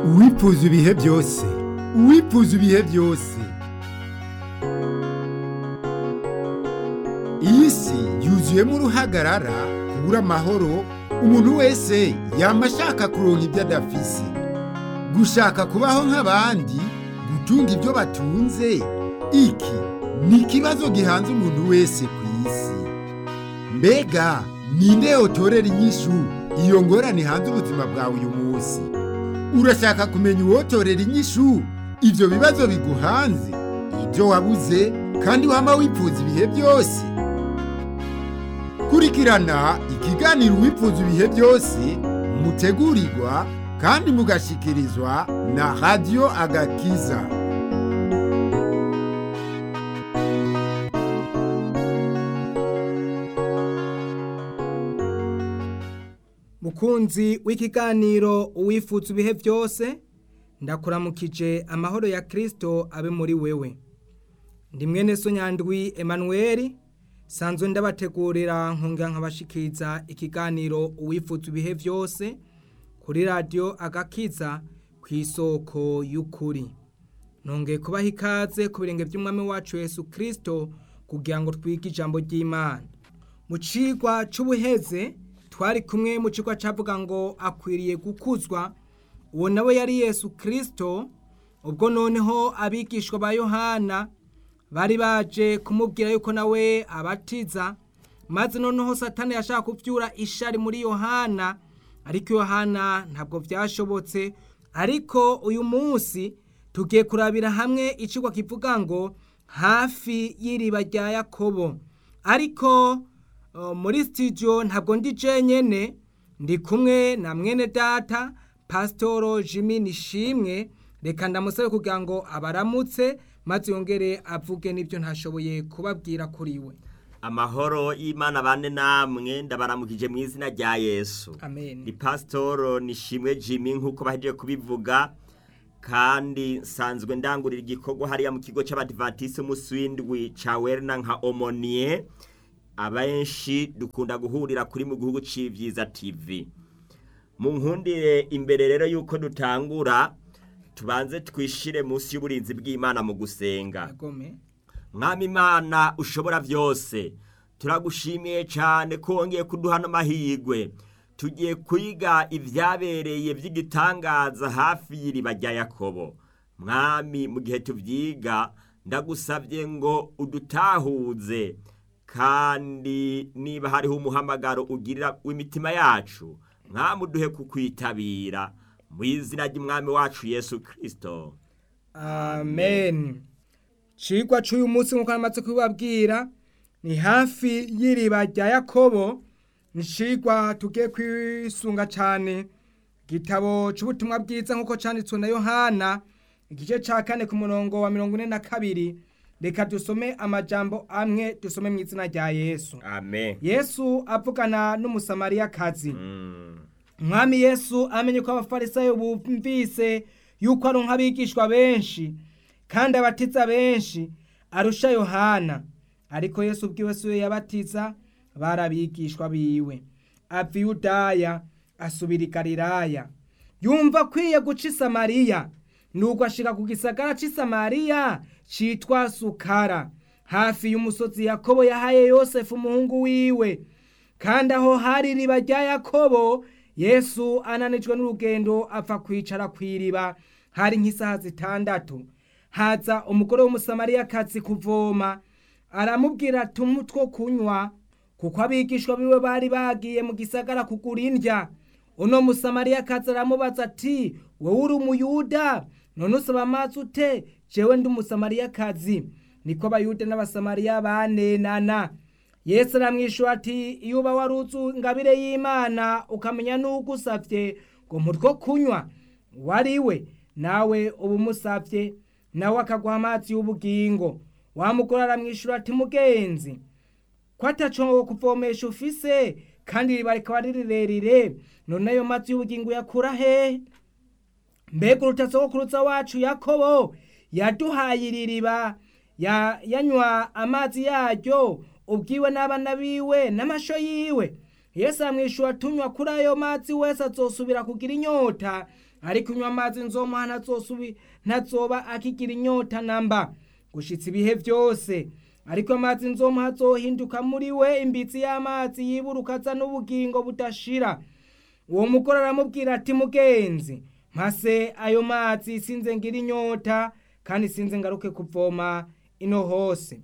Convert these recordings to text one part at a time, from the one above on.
uwipfuza ibihe byose uwipfuza ibihe byose. iyi si yuzuyemo uruhagarara, kubura amahoro. Umuntu wese yama ashaka kuronka ibyo adafise, gushaka kubaho nk'abandi, gutunga ibyo batunze. Iki ni ikibazo gihanze umuntu wese ku isi. Mbega ninde yotorera inyishu iyo ngorane hanze ubuzima bwawe uyu munsi? Urashaka kumenya uwotorera inyishu ivyo bibazo biguhanze, ibyo wabuze kandi wama wipfuza ibihe byose? Kurikirana ikiganiro Uwipfuza ibihe byose, mutegurirwa kandi mugashikirizwa na Radio Agakiza. Mukunzi w'ikiganiro Uwipfuza ibihe byose, ndakuramukije amahoro ya Kristo abe muri wewe. Ndi mwene so Nyandwi Emmanuel, sanzwe ndabategurira nkongera nkabashikiriza ikiganiro Uwipfuza ibihe byose kuri Radio Agakiza kw'isoko y'ukuri. Nongeye kubaha ikaze ku birenge by'umwami wacu Yesu Kristo kugira ngo twige ijambo ry'Imana. Mu cigwa c'ubuheze twari kumwe mu cigwa cavuga ngo akwiriye gukuzwa, uwo nawe yari Yesu Kristo. Ubwo noneho abigishwa ba Yohana bari baje kumubwira yuko nawe abatiza, maze noneho Satani yashaka kuvyura ishari muri Yohana, ariko Yohana ntabwo vyashobotse. Ariko uyu munsi tugiye kurabira hamwe icigwa kivuga ngo hafi y'iriba rya Yakobo. Ariko muri studio ntabwo ndi jenyene, ndi kumwe na mwene data Pastor Jimmy Nishimwe. Reka ndamusabe kugira ngo abaramutse maze yongere avuge n'ibyo ntashoboye kubabwira kuri we. Amahoro y'Imana bane namwe, ndabaramukije mu izina rya Yesu. Amen. Ni Pastor Nishimwe Jimmy nkuko bahejeje kubivuga, kandi nsanzwe ndangurira igikorwa hariya mu kigo c'Abadventiste muswindwi ca Werna nka Omonie. Abenshi dukunda guhurira kuri mu gihugu c'Ivyiza TV. Mu nkundire imbere rero yuko dutangura, tubanze twishire munsi y'uburinzi bw'Imana mu gusenga. Mwami Imana ushobora byose, turagushimiye cyane ko wongeye kuduha n'amahirwe. Tugiye kwiga ivyabereye vy'igitangaza hafi y'iriba rya Yakobo. Mwami, mu gihe tuvyiga ndagusavye ngo udutahuze, kandi niba hariho umuhamagaro ugirira w'imitima yacu, Mwami uduhe kukwitabira mu izina ry'Umwami wacu Yesu Kristo. Amen. Cigwa c'uyu munsi nkuko namaze kubabwira ni hafi y'iriba rya Yakobo. Ni cigwa tugiye kwisunga cane gitabo c'ubutumwa bwiza nkuko canditswe na Yohana igice ca 4 ku murongo wa 42. Reka dusome amajambo amwe, dusome mu izina rya Yesu. Amen. Yesu avugana n'umusamariyakazi. Mwami Yesu amenye ko abafarisayo bumvise yuko aronka abigishwa benshi kandi abatiza benshi arusha Yohana. Ariko Yesu ubwiwe siwe yabatiza, barabigishwa biwe. Ava Yudaya asubira i Galilaya, yumva kwiye guca i Samariya, nuko ashika ku gisagara c'i Samariya citwa Sukara, hafi y'umusozi Yakobo yahaye Yosefu umuhungu wiwe. Kandi aho hari iriba rya Yakobo, Yesu ananijwe n'urugendo apfa kwicara kw'iriba. Hari nk'isaha 6. Haza umugore w'umusamariyakazi kuvoma, aramubwira ati umutwo kunywa, kuko abigishwa biwe bari bagiye mu gisagara kugura indya. Uno musamariyakazi aramubaza ati, wowe uri umuyuda, none usaba amazi ute? Jewe ndi umusamariyakazi. Niko abayuda n'abasamariya banenana. Yesu aramwishura ati, iyo uba waruzi ingabire y'Imana ukamenya n'ugusavye ngo mutwo kunywa wariwe, nawe uba umusavye, nawe akaguha amazi y'ubugingo. Wa mugore aramwishura ati, mugenzi, ko ataco kuvomesha ufise, kandi iriba rikaba ari rirerire, none ayo mazi y'ubugingo yakura he? Mbega uruta sogokuruza wacu Yakobo yaduhaye iri riba, yanywa amazi yaryo ubwiwe n'abana biwe n'amasho yiwe. Yesu amwishura, tunywa kuri ayo mazi wese azosubira kugira inyota, ariko unywa amazi nzomuha ntazoba akigira inyota namba gushitsa ibihe byose. Ariko amazi nzomuha azohinduka muri we imbitsi y'amazi yiburuka aza n'ubugingo budashira. Uwo mugore aramubwira ati mugenzi, mpase ayo mazi sinze ngira inyota kandi sinze ngaruke kuvoma ino hose.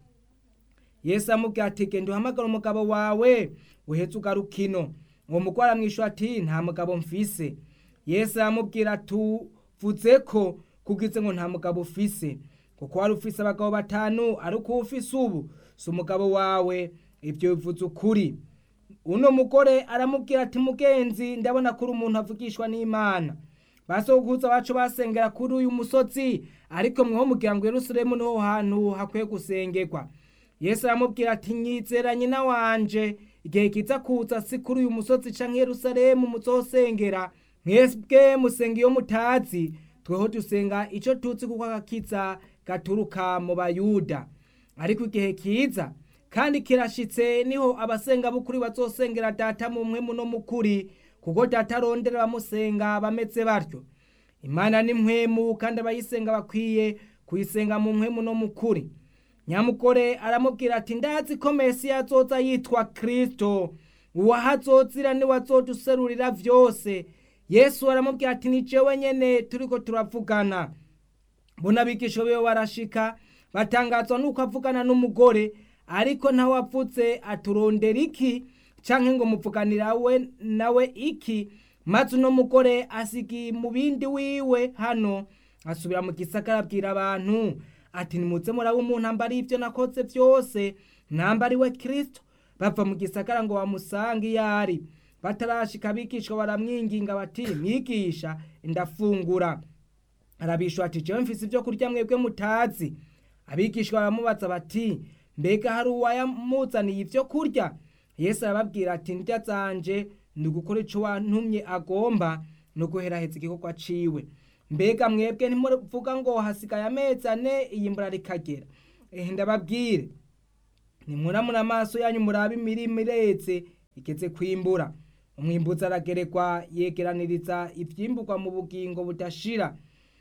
Yesu amubwira ati genda uhamagara umugabo wawe uhetse ugaruka ino. Uwo mugore aramwishuye ati nta mugabo mfise. Yesu aramubwira ati uvuze ko kugize ngo nta mugabo ufise, kuko wari ufise abagabo 5 ariko ufise ubu si umugabo wawe, ibyo bivuze ukuri. Uno mugore aramubwira ati mugenzi, ndabona kuri umuntu avugishwa n'Imana. Basokuza bacu basengera kuri uyu musozi, ariko mweho mugira ngo Yerusalemu niho hantu hakwiye gusengerwa. Yesu aramubwira ati nyizera nyina wanje, igihe kiza kuza si kuri uyu musozi canke Yerusalemu muzosengera. Mwebwe musenga iyo mutazi, tweho dusenga ico tuzi kuko agakiza gaturuka mu Bayuda. Ariko igihe kiza kandi kirashitse niho abasenga b'ukuri bazosengera Data mu mpwemu no mukuri, kuko Data arondera bamusenga bameze batyo. Imana ni mpwemu kandi abayisenga bakwiye kuyisenga mu mpwemu no mukuri. Nyamugore aramubwira ati ndazi ko Mesiya azoza yitwa Kristo, uwahazozira ni wazoduserurira vyose. Yesu aramubwira ati ni jewe nyene turiko turavugana. Bona abigisha biwe barashika batangazwa nuko avugana n'umugore, ariko ntawe avutse aturondera iki canke ngo muvuganira we nawe iki. Maze uno mugore asigi mu bindi wiwe hano, asubira mu gisagara abwira abantu ati nimuze murabe umuntu ambari ivyo nakoze vyose, nambari we Kristo. Bava mu gisagara ngo bamusange yari. Batarashika abigishwa baramwinginga bati mwigisha ndafungura. Arabishwa ati jewe mfise ivyo kurya mwebwe mutazi. Abigishwa baramubaza bati mbega hari uwayamuzaniye ivyo kurya? Yesu arababwira ati ndya zanje ni gukora ico wantumye agomba no guheraheza igikorwa ciwe. Mbega mwebwe ntimuvuga ngo hasigaye amezi 4 iyimbura rikagera? Ndababwire nimuramura amaso yanyu murabe imirima ireze igeze kwimbura. Umwimbuzi aragerekwa yegeraniriza ivyimburwa mu bugingo budashira,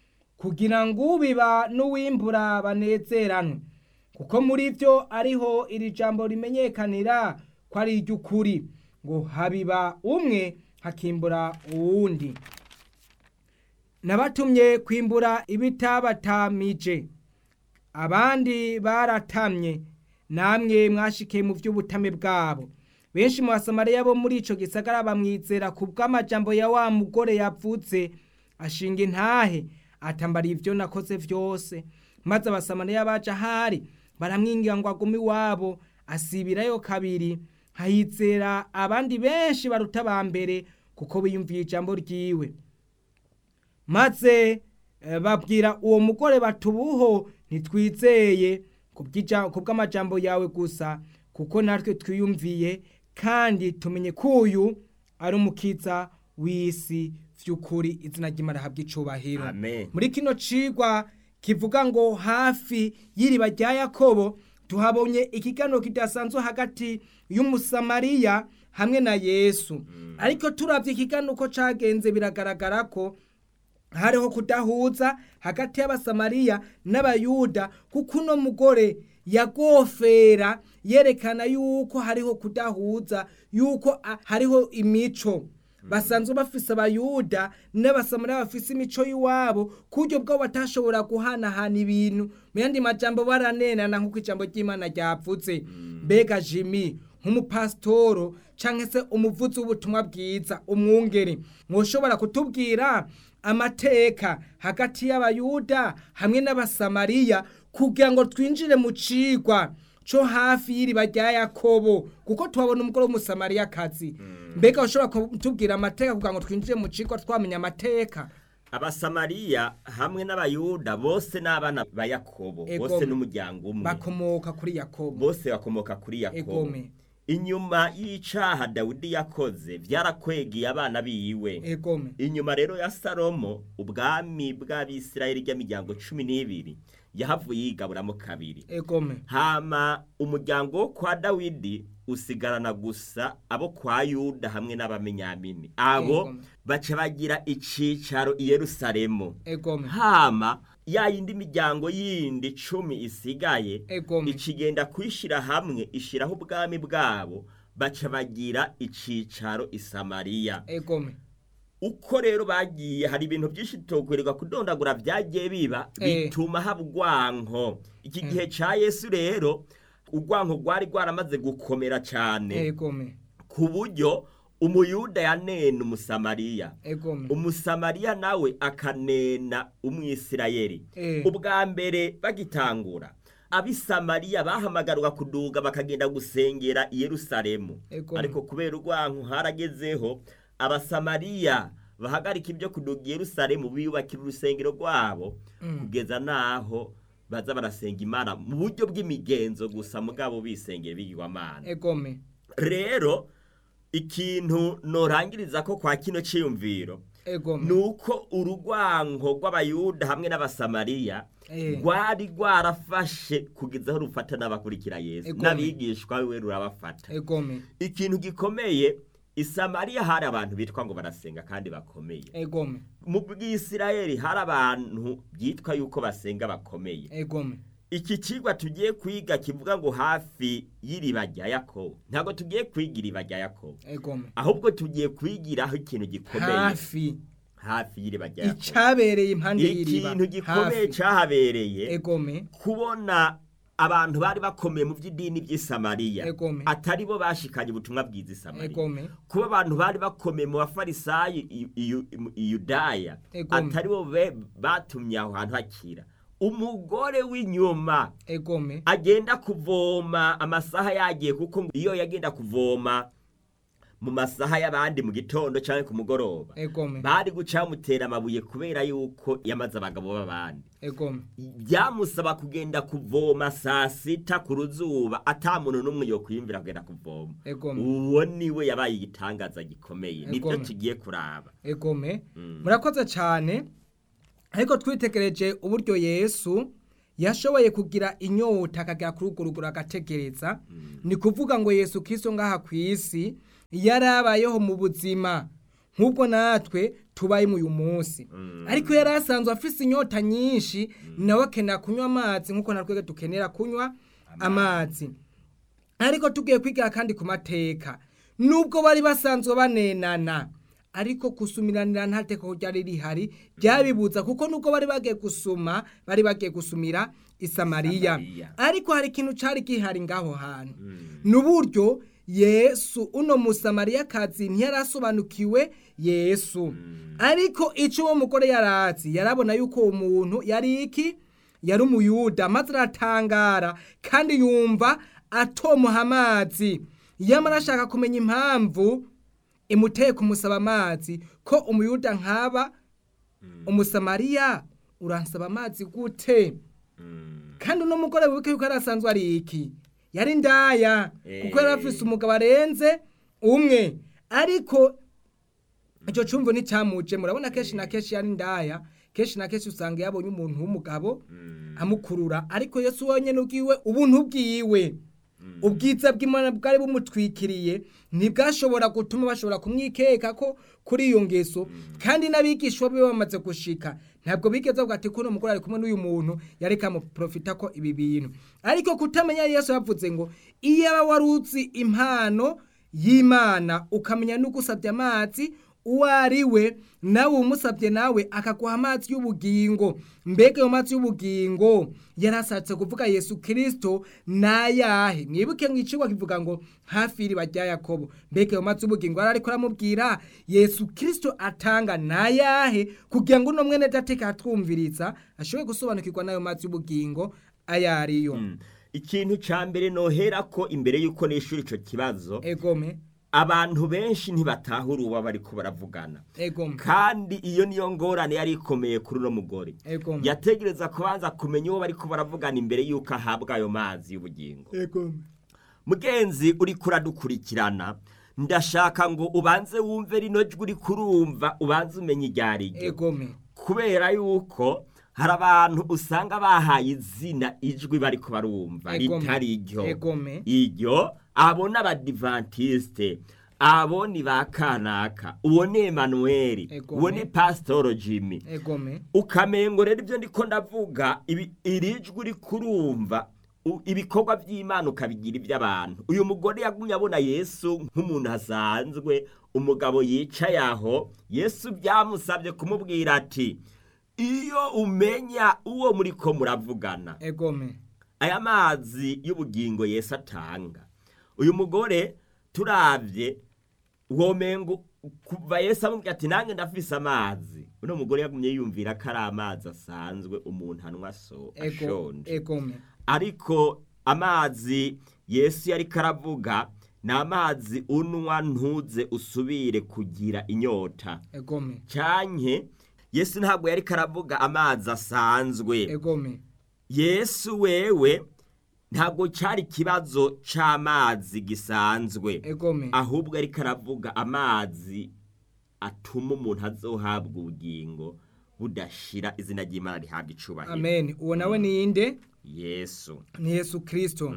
kugira ngo ubiba n'uwimbura banezeranwe. Kuko muri vyo ariho iri jambo rimenyekanira ko ari iry'ukuri, ngo habiba umwe hakimbura uwundi. Nabatumye kwimbura ibitabatamije, abandi baratamye, namwe mwashikiye mu vy'ubutame bwabo. Benshi mu Basamariya bo muri ico gisagara bamwizera kubw'amajambo ya wa mugore yavuze, ashinga intahe atambara ivyo nakoze vyose. Maze Abasamariya baje ahari baramwinginga ngo agume iwabo, asibirayo kabiri. Hahizera abandi benshi baruta ba mbere kuko biyumviye ijambo ryiwe. Maze babwira uwo mugore batubuho ntitwizeye kubw'amajambo yawe gusa, kuko natwe twiyumviye kandi tumenye ko uyu ari umukiza w'isi vy'ukuri. Izina ry'Imana rihabwe icubahiro. Amen. Muri kino cigwa kivuga ngo hafi y'iriba rya Yakobo, tuhabonye ikiganiro kidasanzwe hagati y'Umusamariya hamwe na Yesu. Ariko turavye ikiganiro uko cagenze biragaragara ko hariho kudahuza hagati y'Abasamariya n'Abayuda, kuko uno mugore yagofera yerekana yuko hariho kudahuza, yuko hariho imico. Basanzwe bafise Abayuda n'Abasamariya bafise imico yiwabo, kuryo bwo batashobora guhanahana ibintu. Mu yandi majambo baranenana nk'uko ijambo ry'Imana ryavuze. Mbega Jimmy nk'umupastoro canke se umuvuzi w'ubutumwa bwiza, umwungeri, mwoshobora kutubwira amateka hagati y'Abayuda hamwe n'Abasamariya kugira ngo twinjire mu cigwa co hafi y'iriba rya Yakobo, kuko twabona umugore w'Umusamariya kazi. Mbega ushobora kutubwira amateka kugira ngo twinjire mu cigwa twamenya amateka? Abasamariya hamwe n'Abayuda bose n'abana ba Yakobo, bose n'umuryango umwe, bakomoka kuri Yakobo. Bose bakomoka kuri Yakobo. Inyuma y'icaha Dawidi yakoze vyarakwegeye abana biwe. Inyuma rero ya Salomo ubwami bw'Abisirayeli ry'amiryango 12 yahavuye yigaburamo kabiri. egome Hama umuryango wo kwa Dawidi usigarana gusa abo kwa Yuda hamwe n'abamenyamini. Abo Egome. baca bagira icicaro i Yerusalemu. egome Hama ya yindi miryango yindi 10 isigaye egome ikigenda kwishira hamwe ishiraho ubwami bwabo, baca bagira icicaro i Samariya. egome Uko rero bagiye hari ibintu byinshi tokwereka kudondagura byagiye biba bituma haba urwanko. Iki gihe ca Yesu rero urwanko rwari rwaramaze gukomera cyane egome ku buryo umuyuda yanena umusamariya, egome umusamariya nawe akanena umwisirayeli. Ubwa mbere bagitangura abisamariya bahamagarwa kuduga bakagenda gusengera i Yerusalemu, ariko kubera urwanko haragezeho abasamariya bahagarika ibyo kuduga i Yerusalemu biyubakira urusengero rwabo kugeza naho baza barasenga Imana mu buryo bw'imigenzo gusa, mugabo bisengera bigirwamana. egome Rero ikintu norangiriza ko kwa kino ciyumviro egome nuko urugwanko rw'abayuda hamwe n'abasamariya rwari rwarafashe kugeza aho rufata n'abakurikira Yesu n'abigishwa we rurabafata. egome Ikintu gikomeye, i Samariya hari abantu bitwa ngo barasenga kandi bakomeye. egome Mu bw'Isirayeli hari abantu byitwa yuko basenga bakomeye. egome Iki kigwa tugiye kwiga kivuga ngo hafi y'iriba rya Yakobo, ntabwo tugiye kwiga iriba rya Yakobo, egome ahubwo tugiye kwigiraho ikintu gikomeye hafi y'iriba rya Yakobo. icabereye impande y'iriba, ikintu gikomeye cahabereye egome kubona abantu bari bakomeye mu by'idini by'i Samariya egome atari bo bashikanye ubutumwa bwiza i Samariya. egome Kuba abantu bari bakomeye mu bafarisayo i Yudaya atari bo batumye aho hantu hakira. Umugore w'inyuma egome agenda kuvoma amasaha yagiye, kuko iyo yagenda kuvoma mu masaha y'abandi mu gitondo cyangwa ku mugoroba egome bari guca mutera amabuye kubera yuko yamaze abagabo b'abandi. egome Byamusaba kugenda kuvoma saa 6 ku ruzuba, atamuntu n'umwe yo kwiyumvira kugenda kuvoma. egome Uwo niwe yabaye igitangaza gikomeye, nibyo tugiye kuraba. egome murakoze cyane. Ariko twitegereje uburyo Yesu yashoboye kugira inyota akagira kurugurugura agategereza, ni kuvuga ngo Yesu Kristo ngaha ku isi yarabayeho mu buzima nk'ubwo natwe tubaye mu uyu munsi, ariko yari asanzwe afise inyota nyinshi, nawe akenera kunywa amazi nk'uko natwe dukenera kunywa amazi. Ariko tugiye kwiga kandi ku mateka, nubwo bari basanzwe banenana, ariko kusumiranira nta teko ryari rihari byabibuza, kuko nuko bari bagiye gusumira i Samariya. Ariko hari ikintu cari gihari ngaho hantu, n'uburyo Yesu uno musamariya kazi ntiyarasobanukiwe Yesu. Ariko ico uwo mugore yarazi, yarabona yuko uwo muntu yari iki, yari umuyuda, maze aratangara kandi yumva atomuha amazi. Yamara ashaka kumenya impamvu imuteye kumusaba amazi, ko umuyuda nkaba umusamariya uransaba amazi gute? Kandi uno mugore wibuke yuko arasanzwe ari iki, yari ndaya, kuko yari afise umugabo arenze umwe. Ariko icyo cyumvo nticyamuje. Murabona kenshi na kenshi yari ndaya, kenshi na kenshi usanga yabonye umuntu w'umugabo amukurura. Ariko Yesu wenyine ubwiwe, ubuntu bwiwe, ubwiza bw'Imana bwari bumutwikiriye, ntibwashobora gutuma bashobora kumwikeka ko kuri iyo ngeso. Kandi n'abigishwa be bamaze gushika, ntabwo bigeze bavuga ati kuno mugore ari kumwe n'uyu muntu yareka mu profita ko ibi bintu. Ariko kutamenya Yesu yavuze ngo iyo waruzi impano y'Imana ukamenya n'ugusabye amazi uwariwe, nawe umusabye nawe akaguha amazi y'ubugingo. Mbega ayo mazi y'ubugingo yarashatse kuvuga Yesu Kristo nayahe? Mwibuke mwicirwa kivuga ngo hafi iriba rya Yakobo. Mbega ayo mazi y'ubugingo ariko aramubwira Yesu Kristo atanga nayahe, kugira ngo uno mwene dateka atwumviriza ashobore gusobanukirwa n'ayo mazi y'ubugingo ayariyo. Ikintu ca mbere nohera ko imbere yuko nishuri ico kibazo, egome, abantu benshi ntibatahura uwo bariko baravugana. egome, Kandi iyo niyo ngorane yari ikomeye kuri uno mugore. egome, Yategereza kubanza kumenya uwo bariko baravugana imbere yuko ahabwa ayo mazi y'ubugingo. egome. Mugenzi uri kuradukurikirana, ndashaka ngo ubanze wumve rino jwi uri kurumva, ubanze umenye iryaryo. Egome. Kubera yuko hari abantu usanga bahaye izina ijwi bariko barumva Egome. ritari iryo Egome. iryo abo n'abadivantisite abo ni ba kanaka uwo ni Emanueli Egome. uwo ni Pastor Jimmy Egome. ukamengo rero ibyo ndiko ndavuga iri jwi uri kurumva ibikorwa by'Imana ukabigira iby'abantu. Uyu mugore yagumye abona Yesu nk'umuntu asanzwe, umugabo yicaye aho. Yesu byamusabye kumubwira ati iyo umenya uwo muri ko muravugana, Egome. aya mazi y'ubugingo Yesu atanga. Uyu mugore turavye womengo kuva Yesu amubwira ati nange ndafise amazi, uno mugore yagumye yumvira ko ari amazi asanzwe umuntu anwa ashonje. Egome. Ariko amazi Yesu yari karavuga ni amazi unwa ntuze usubire kugira inyota. Egome. Canke Yesu ntabwo yari karavuga amazi asanzwe. Egome. Yesu wewe ntabwo cyari kibazo c'amazi gisanzwe. Egome. Ahubwo yari karavuga amazi atuma umuntu azohabwa ubugingo budashira, izina ry'Imana rihabwa icubahiro. Amen. Uwo nawe ni inde? Yesu. Ni Yesu Kristo.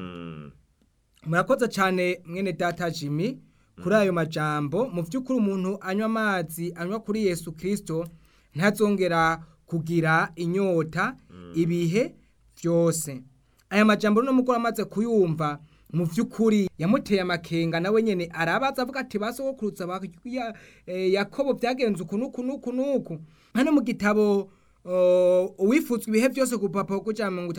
Murakoze cyane mwene data Jimmy kuri ayo majambo. Mu by'ukuri umuntu anywa amazi anywa kuri Yesu Kristo ntazongera kugira inyota ibihe byose. Aya majambo no mugora amaze kuyumva mu by'ukuri yamuteye amakenga, nawe nyene arabaza avuga ati basogokurutsa ba Yakobo byagenze uku. Hano mu gitabo uwifutswe ibihe byose ku papa ku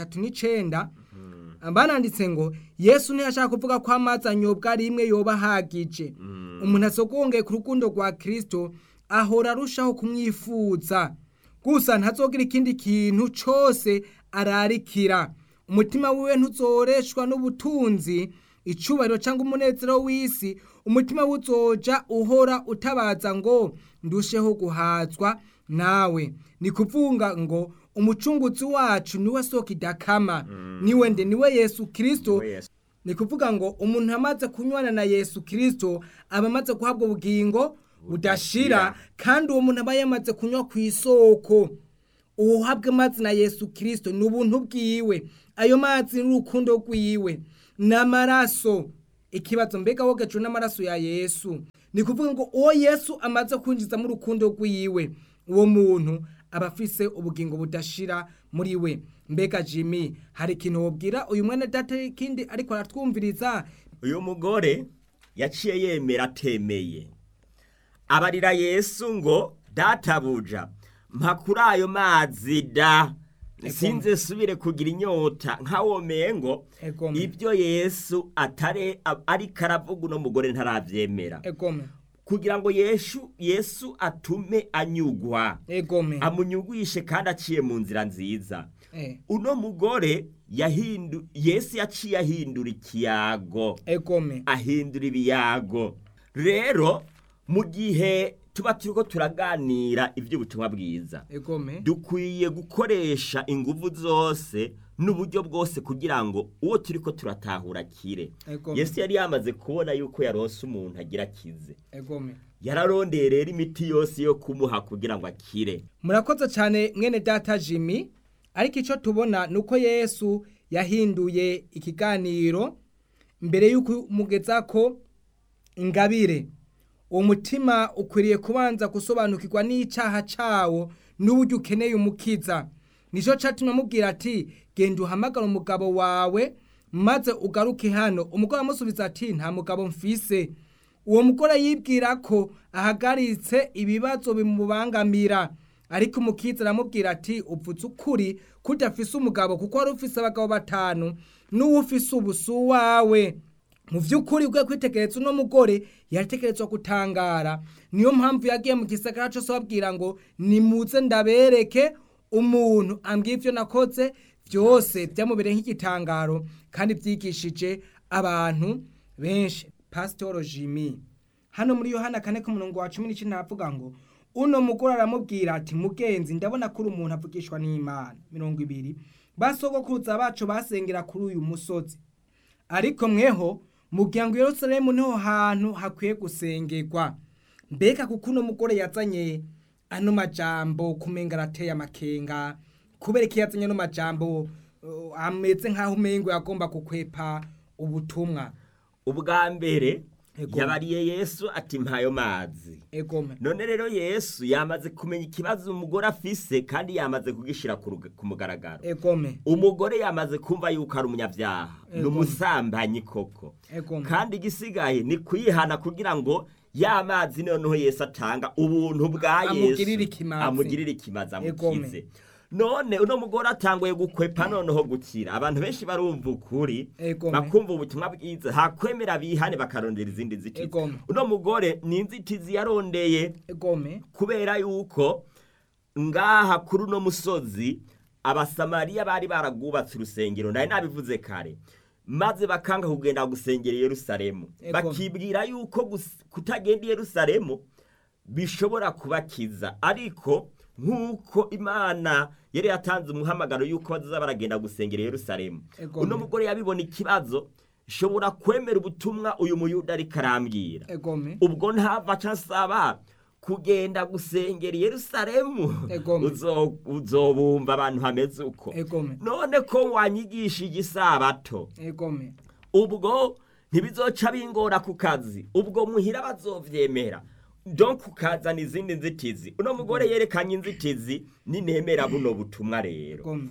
39 bananditse ngo Yesu ntiyashaka kuvuga ko amazi anyobwa rimwe yoba hagije. Umuntu asogongeye ku rukundo rwa Kristo ahora arushaho kumwifuza, gusa ntazogira ikindi kintu cose ararikira. Umutima wiwe ntuzoreshwa n'ubutunzi, icubahiro cyangwa umunezero w'isi. Umutima wuzoja uhora utabaza ngo ndusheho guhazwa nawe. Ni kuvuga ngo umucunguzi wacu niwe soko idakama, niwe Yesu Kristo. Ni kuvuga ngo umuntu amaze kunywana na Yesu Kristo aba amaze guhabwa ubugingo budashira, kandi uwo muntu aba yamaze kunywa ku isoko. Uhabwe amazi na Yesu Kristo ni ubuntu bwiwe. Ayo mazi n'urukundo rwiwe n'amaraso. Ikibazo mbega wogejwe n'amaraso ya Yesu. Ni kuvuga ngo uwo Yesu amaze kwinjiza mu rukundo rwiwe, uwo muntu aba afise ubugingo budashira muri we. Mbega Jimmy, hari ikintu wobwira uyu mwene data ikindi ariko aratwumviriza? Uyu mugore yaciye yemera atemeye, abarira Yesu ngo databuja mpa kuri ayo mazi da, sinze subire kugira inyota nkawo mengo. Ibyo Yesu ari karavuga uno mugore ntaravyemera. Kugira ngo Yesu atume anyugwa, amunyugwishe kandi aciye mu nzira nziza. Uno mugore Yesu yaciye ahindura ikiyago, ahindura ibiyago. Rero mu gihe tuba turiko turaganira ivy'ubutumwa bwiza, dukwiye gukoresha inguvu zose n'uburyo bwose kugira ngo uwo turiko turatahura kire. Yesu yari yamaze kubona yuko yaronse umuntu agira kize, yararondeye rero imiti yose yo kumuha kugira ngo akire. Murakoze cyane mwene data Jimmy. Ariko icyo tubona nuko Yesu yahinduye ikiganiro mbere yuko mugeza ko ingabire. Uwo mutima ukwiriye kubanza gusobanukirwa n'icaha cawo n'uburyo ukeneye umukiza. Nico catumye amubwira ati genda uhamagara umugabo wawe maze ugaruke hano. Umugore amusubiza ati nta mugabo mfise. Uwo mugore yibwira ko ahagaritse ibibazo bimubangamira, ariko umukiza aramubwira ati upfutse ukuri kudafise umugabo, kuko wari ufise abagabo 5 n'uwo ufise ubusu wawe. Mu vy'ukuri ubwo kwitegereza uno mugore yaritegerezwa gutangara. Niyo mpamvu yagiye mu gisagara cyose babwira ngo nimuze ndabereke umuntu ambwiye ivyo nakoze byose, byamubereye nk'igitangaro kandi byigishije abantu benshi. Pastor Jimmy, hano muri Yohana 4:19 havuga ngo uno mugore aramubwira ati mugenzi ndabona kuri umuntu avugishwa n'Imana. 20 basogokuruza bacu basengera kuri uyu musozi, ariko mweho mugira ngo Yerusalemu niho hantu hakwiye gusengerwa. Mbega kuko uno mugore yazanye ano majambo kumenga arateye amakenga kubera ko yazanye n'amajambo ameze nk'aho umengo yagomba gukwepa ubutumwa. ubwa mbere Ego. yabariye Yesu ati mpayo mazi. Egome. None rero Yesu yamaze kumenya ikibazo umugore afise kandi yamaze kugishira ku mugaragaro. Egome. Umugore yamaze kumva yuko ari umunyabyaha, Ego. n'umusambanyi koko. Egome. Kandi igisigaye ni kwihana kugira ngo ya mazi noneho Yesu atanga ubuntu bwa Amugirire Yesu ikimazi. amugirire ikimazi Egome. amukize. None uno mugore atanguye gukwepa noneho gukira. Abantu benshi barumva ukuri, Egome. bakumva ubutumwa bwiza, hakwemera bihane bakarondera izindi nzitizi. Egome. Uno mugore ni inzitizi yarondeye Egome. kubera yuko ngaha kuri uno musozi abasamariya bari baragwubatse urusengero, nari nabivuze kare, maze bakanga kugenda gusengera i Yerusalemu. Ego. Bakibwira yuko kutagenda i Yerusalemu bishobora kubakiza, ariko nk'uko Imana yari yatanze umuhamagaro yuko bazaza baragenda gusengera i Yerusalemu. Ego. Uno mugore yabibona ikibazo, shobora kwemera ubutumwa uyu muyuda ariko arambwira. Egome. Ubwo ntava casaba kugenda gusengera i Yerusalemu. Egome. Uzobumva abantu hameze uko. Egome. None ko wanyigishije isabato, Egome. ubwo ntibizoca bingora ku kazi, ubwo muhira bazovyemera. Donc ukazana izindi nzitizi. Uno mugore yerekanye inzitizi ninemera buno butumwa rero. Egome.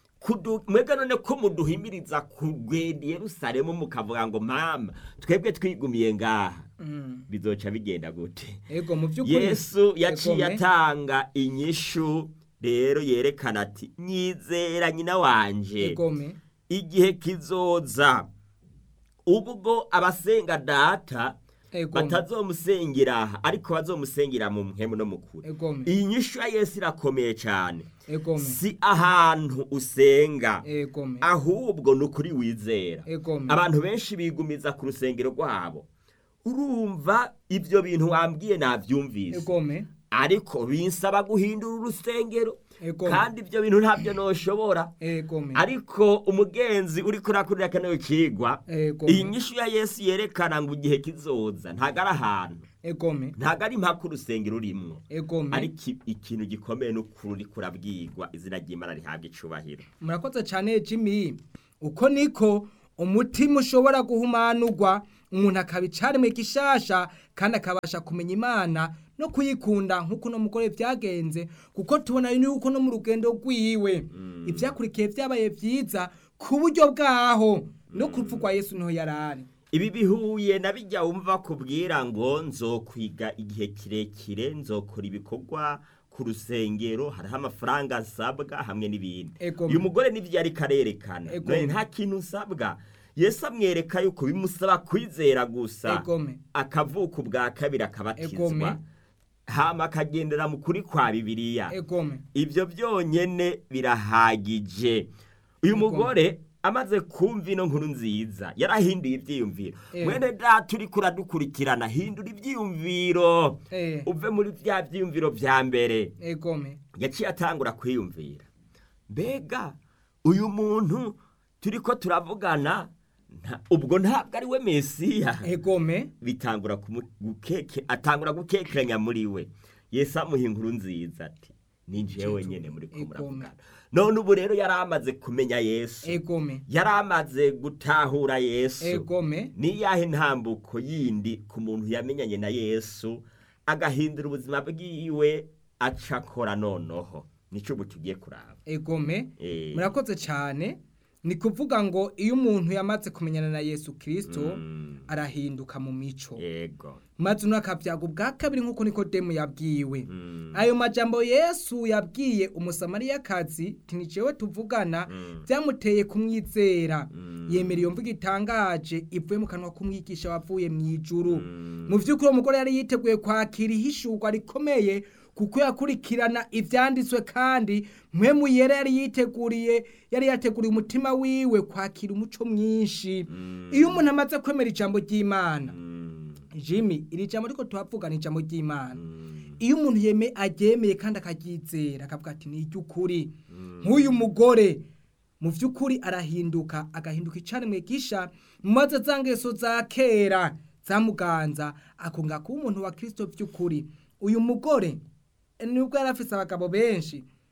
Mwega none ko muduhimiriza kugenda i Yerusalemu mukavuga ngo mama twebwe twigumiye ngaha, bizoca bigenda gute? Ego mu by'ukuri Yesu yaciye Egome. atanga inyishu rero yerekana ati nyizera nyina wanje, Egome. igihe kizoza ubwo abasenga data Egome. batazomusengera aha, ariko bazomusengera mu mpemu no mukuri. Egome. Iyi nyishu ya Yesu irakomeye cyane. Egome. Si ahantu usenga, Egome. ahubwo nukuri wizera. Egome. Abantu benshi bigumiza ku rusengero rwabo. Urumva ibyo bintu wambwiye navyumvise, Egome. ariko binsaba guhindura urusengero, Egome. kandi ibyo bintu ntabyo noshobora. Egome. Ariko umugenzi uri kurakurira kano kigwa, Egome. iyi nyishu ya Yesu yerekana ngo igihe kizoza ntago ari ahantu, Egome. ntago ari impaka urusengero urimwo, Egome. ariko ikintu gikomeye n'ukuri kurabwirwa, izina ry'Imana rihabwa icubahiro. Murakoze cyane Jimmy. Uko niko umutima ushobora guhumanurwa, umuntu akabicari mu gishasha kandi akabasha kumenya Imana no kuyikunda nk'uko no mugore byagenze, kuko tubona yuko no mu rugendo rwiwe ivyakurikiye byabaye vyiza ku buryo bwaho no kuvugwa Yesu niho yarari. Ibi bihuye na bijya wumva kubwira ngo nzokwiga igihe kirekire, nzokora ibikorwa ku rusengero, hariho amafaranga nsabwa hamwe n'ibindi. Egome. Uyu mugore n'ivyo ariko arerekana, Egome. none nta kintu nsabwa. Yesu amwereka yuko bimusaba kwizera gusa, Egome. akavuka ubwa kabiri akabatizwa, Egome. hama akagendera mu kuri kwa Bibiliya. Egome. Ibyo byonyene birahagije. Uyu mugore amaze kumva ino nkuru nziza yarahinduye ivyiyumviro. Mwene data uri kuradukurikirana, hindura ivyiyumviro, uve muri vya vyiyumviro vya mbere. Egome. Yaciye atangura kwiyumvira, mbega uyu muntu turiko turavugana ubwo ntabwo ari we Mesiya. Egome. Bitangura atangura gukekeranya muri we. Yesu amuha inkuru nziza ati ni jewe nyene muri ko muravugana. None ubu rero yaramaze kumenya Yesu. Egome. Yaramaze gutahura Yesu. Egome. Ni yahe ntambuko yindi ku muntu yamenyanye na Yesu agahindura ubuzima bwiwe acakora nonoho. Nico butugiye kuraba. Egome. Murakoze cyane. Ni kuvuga ngo iyo umuntu yamaze kumenyana na Yesu Kristo arahinduka mu mico. Yego. Maze unakavyaga ubwa kabiri nkuko Nikodemu yabwiwe. Ayo majambo Yesu yabwiye umusamariyakazi tinicewe tuvugana byamuteye kumwizera. Yemera iyo mvugo itangaje ivuye mu kanwa kumwigisha wavuye mu ijuru. Mu vy'ukuri umugore yari yiteguye kwakira ihishurwa rikomeye kuko yakurikirana ivyanditswe, kandi mpwemu yera yari yateguriye umutima wiwe kwakira umuco mwinshi. Iyo umuntu amaze kwemera ijambo ry'Imana, Jimmy, iri jambo riko tuhavuga ni ijambo ry'Imana. Iyo umuntu aryemeye kandi akaryizera akavuga ati ni iry'ukuri, nk'uyu mugore mu vy'ukuri arahinduka, agahinduka icari mwigisha, maze za ngeso za kera zamuganza akunga kuba umuntu wa Kristo vy'ukuri. Uyu mugore nubwo yari afise abagabo benshi,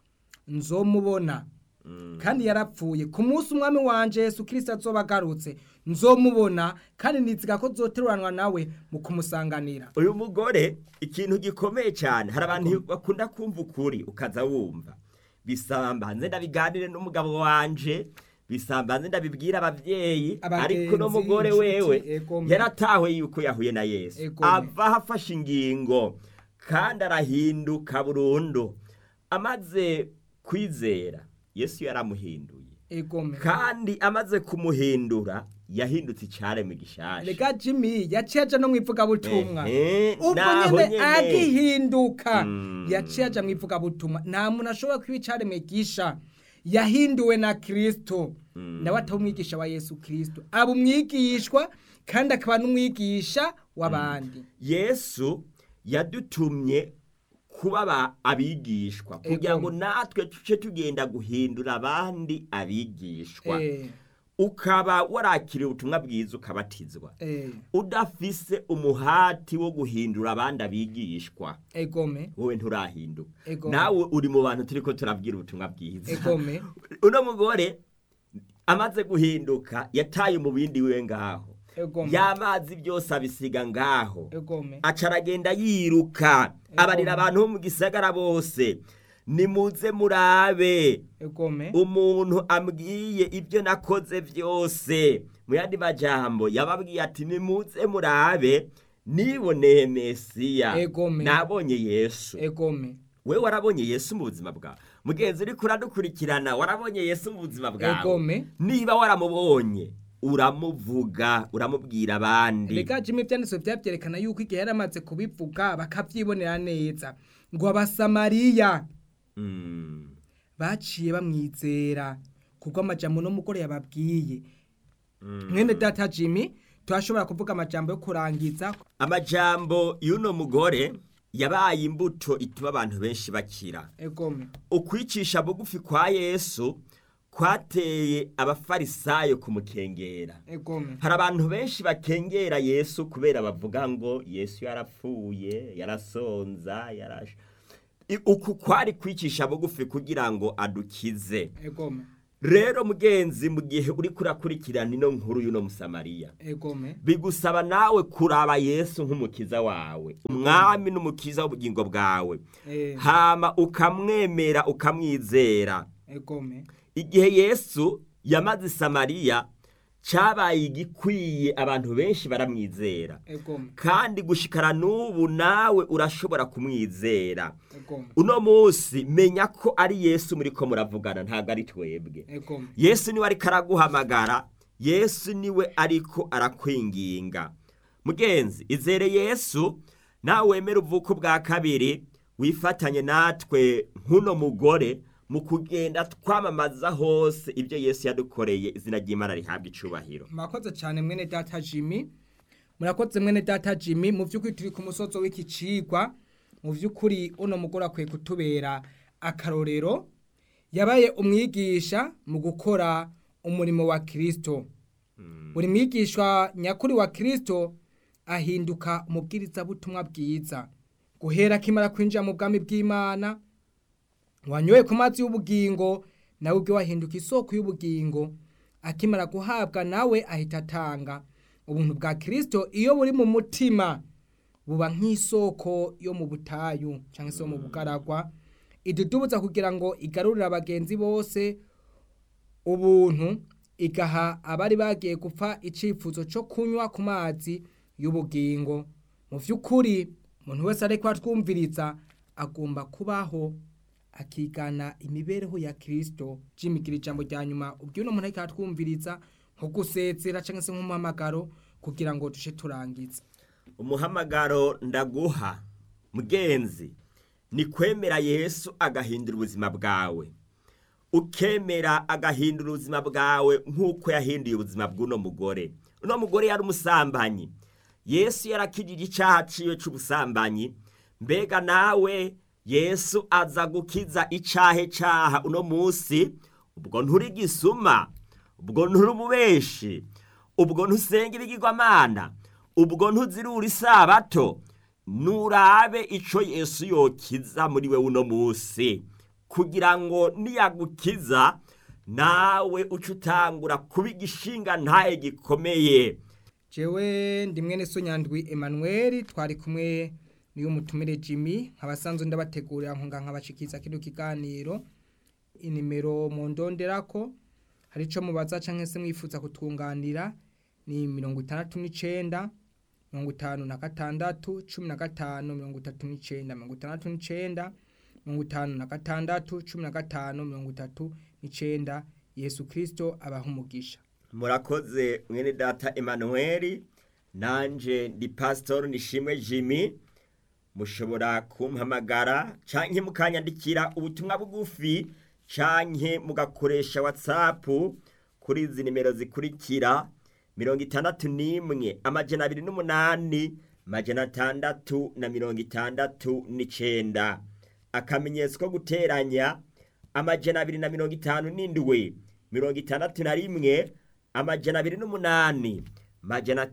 nzomubona kandi yarapfuye ku munsi umwami wanje Yesu Kristo azoba agarutse nzomubona kandi niziga ko zoteruranwa nawe mu kumusanganira. uyu mugore ikintu gikomeye cyane, hari abantu bakunda kumva ukuri ukaza wumva bisambanze ndabiganire n'umugabo wanje, bisambanze ndabibwira abavyeyi, ariko no mugore wewe yaratawe yuko yahuye na Yesu, ava hafashe ingingo kandi arahinduka burundu. Amaze kwizera Yesu yaramuhinduye, kandi amaze kumuhindura yahindutse icaremwe gishasha. Reka Jimmy yaciye aja no mwivuga butumwa, ubwo nyene agihinduka yaciye aja mwivuga butumwa. Nta muntu ashobora kwiba icaremwe gisha, yahinduwe na Kristo, nawe atari umwigisha wa Yesu Kristo, aba umwigishwa kandi akaba n'umwigisha w'abandi. Yesu yadutumye kuba abigishwa kugira ngo natwe tuce tugenda guhindura abandi abigishwa. Ukaba warakiriye ubutumwa bwiza ukabatizwa, udafise umuhati wo guhindura abandi abigishwa, wowe nturahinduka. Nawe uri mu bantu turiko turabwira ubutumwa bwiza. Uno mugore amaze guhinduka yataye mu bindi wiwe ngaho, y'amazi byose abisiga ngaho, aca aragenda yiruka abarira abantu bo mu gisagara bose, nimuze murabe umuntu ambwiye ibyo nakoze byose. Mu yandi majambo yababwiye ati nimuze murabe niboneye Mesiya, nabonye Yesu. We warabonye Yesu mu buzima bwawe? Mugenzi uri kuradukurikirana, warabonye Yesu mu buzima bwawe? Niba waramubonye uramuvuga, uramubwira abandi. Reka Jimmy ivyanditswe vyavyerekana yuko igihe yaramaze kubivuga bakavyibonera neza ngo abasamariya baciye bamwizera kuko amajambo no mugore yababwiye. Mwene data Jimmy, turashobora kuvuga amajambo yo kurangiza. Amajambo y'uno mugore yabaye imbuto ituma abantu benshi bakira. Ukwicisha bugufi kwa Yesu kwateye abafarisayo kumukengera. Hari abantu benshi bakengera Yesu kubera bavuga ngo Yesu yarapfuye, yarasonza, uku kwari kwicisha bugufi kugira ngo adukize. Rero mugenzi, mu gihe uri kurakurikirana ino nkuru y'uno Musamariya, bigusaba nawe kuraba Yesu nk'umukiza wawe, umwami n'umukiza w'ubugingo bwawe, hama ukamwemera ukamwizera. Igihe Yesu yamaze Samariya cabaye igikwiye, abantu benshi baramwizera, kandi gushikara n'ubu nawe urashobora kumwizera. Uno munsi menya ko ari Yesu muriko muravugana, ntabwo ari twebwe. Yesu niwe ariko araguhamagara, Yesu niwe ariko arakwinginga. Mugenzi, izere Yesu, nawe wemere uvuko bwa kabiri, wifatanye natwe nk'uno mugore mu kugenda twamamaza hose ibyo Yesu yadukoreye. Izina ry'Imana rihabwa icubahiro. Murakoze cyane mwene data Jimmy, murakoze mwene data Jimmy. Mu by'ukuri turi ku musozo w'iki cigwa. Mu by'ukuri uno mugore akwiye kutubera akarorero, yabaye umwigisha mu gukora umurimo wa Kristo. Buri mwigishwa nyakuri wa Kristo ahinduka umubwiriza butumwa bwiza, guhera kimara kwinjira mu bwami bw'Imana. Wanyoye ku mazi y'ubugingo, nawe ubwe wahinduka isoko y'ubugingo. Akimara guhabwa nawe ahita atanga. Ubuntu bwa Kristo iyo buri mu mutima buba nk'isoko yo mu butayu cyangwa se mu bugaragwa, idudubuza kugira ngo igarurire abagenzi bose ubuntu, igaha abari bagiye gupfa icifuzo cyo kunywa ku mazi y'ubugingo. Mu vy'ukuri umuntu wese ariko atwumviriza agomba kubaho akigana imibereho ya Kristo. Jimikira ijambo rya nyuma ubwiye umuntu ariko atwumviriza nko gusezera cyangwa se nk'umuhamagaro kugira ngo tushe turangiza. Umuhamagaro ndaguha mugenzi ni kwemera Yesu agahindura ubuzima bwawe, ukemera agahindura ubuzima bwawe nk'uko yahinduye ubuzima bw'uno mugore. Uno mugore yari umusambanyi, Yesu yarakijije icaha ciwe c'ubusambanyi. Mbega nawe Yesu aza gukiza icahe caha uno musi? Ubwo nturi gisuma, ubwo nturi umubeshi, ubwo ntusenga ibigirwamana, ubwo ntuzirura isabato. Nurabe ico Yesu yokiza muri we uno musi. kugira ngo niyagukiza nawe uca utangura kuba igishinga ntaye gikomeye. jewe ndi mwene so Nyandwi Emmanuel, twari kumwe niyo mutumire Jimmy, nkabasanzwe ndabategurira nkunga nkabashikiza kino kiganiro. Inimero mondonderako hari ico mubaza canke se mwifuza kutwunganira ni 69 56 15 39 56 15 Yesu Kristo abaha umugisha. Murakoze mwene data Emmanuel, nanje ndi Pastor Nishimwe Jimmy. Mushobora kumpamagara canke mukanyandikira ubutumwa bugufi canke mugakoresha WhatsApp kuri izi nimero zikurikira: 61 amajana 28 majana 669, akamenyetso ko guteranya amajana 257 61 amajana 28 majana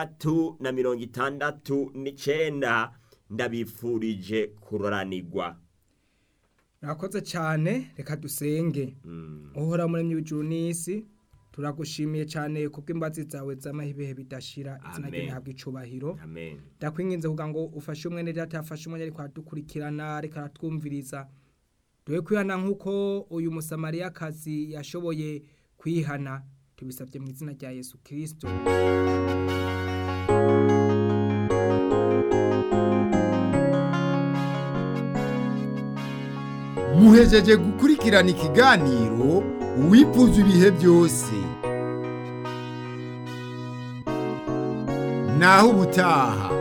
669. Ndabifurije kuroranirwa. Nakoze cyane, reka dusenge. Uhora muremye ijuru n'isi, turagushimiye cyane kubw'imbazi zawe z'amahibehe bidashira, izina ryawe habwa icubahiro. Amen. Ndakwinginze kugira ngo ufashe umwene data yafashe umwanya ari kwadukurikirana, reka twumviriza. Duhe kwihana nkuko uyu musamariyakazi yashoboye kwihana, tubisabye mu izina rya Yesu Kristo. muhejeje gukurikirana ikiganiro uwifuza ibihe byose. Naho ubutaha.